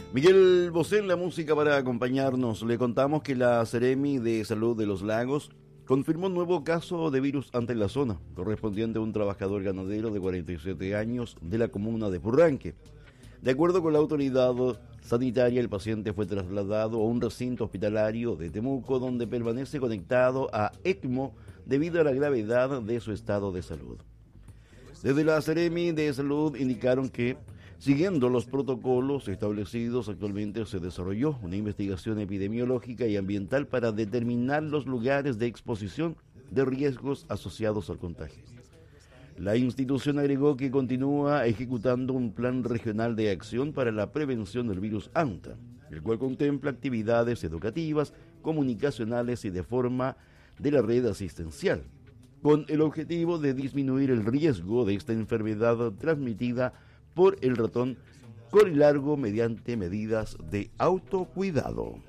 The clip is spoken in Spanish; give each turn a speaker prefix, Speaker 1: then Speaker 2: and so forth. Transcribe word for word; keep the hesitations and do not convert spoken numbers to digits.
Speaker 1: Miguel Bosé en la música para acompañarnos. Le contamos que la Seremi de Salud de los Lagos confirmó un nuevo caso de virus ante la zona, correspondiente a un trabajador ganadero de cuarenta y siete años de la comuna de Purranque. De acuerdo con la autoridad sanitaria, el paciente fue trasladado a un recinto hospitalario de Temuco, donde permanece conectado a ECMO debido a la gravedad de su estado de salud. Desde la Seremi de Salud indicaron que, siguiendo los protocolos establecidos, actualmente se desarrolló una investigación epidemiológica y ambiental para determinar los lugares de exposición de riesgos asociados al contagio. La institución agregó que continúa ejecutando un plan regional de acción para la prevención del virus ANTA, el cual contempla actividades educativas, comunicacionales y de forma de la red asistencial, con el objetivo de disminuir el riesgo de esta enfermedad transmitida por el ratón corilargo mediante medidas de autocuidado.